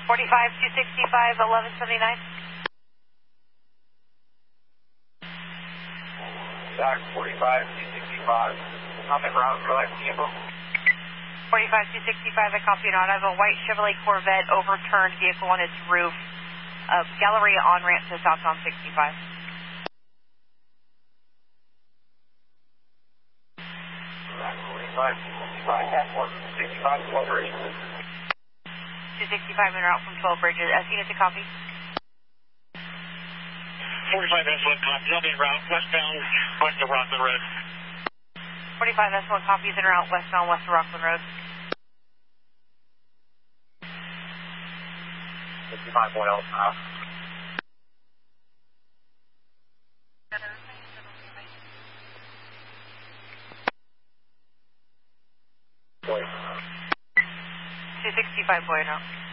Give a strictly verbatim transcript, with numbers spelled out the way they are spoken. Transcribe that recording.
forty-five, two sixty-five, eleven seventy-nine. Dock forty-five, two sixty-five. On the ground, collect vehicle. forty-five, two sixty-five, I copy not. I have a white Chevrolet Corvette overturned vehicle on its roof. Uh, Galleria on-ramp to southbound sixty-five. forty-five, two sixty-five, sixty-five, twelve bridges. two sixty-five in route from twelve bridges. S unit to copy. forty-five S one copy. I'll be en route westbound west of Rockland Road. forty-five S one copies en route westbound west of Rockland Road. fifty-five point oh. Uh, two sixty-five Bueno.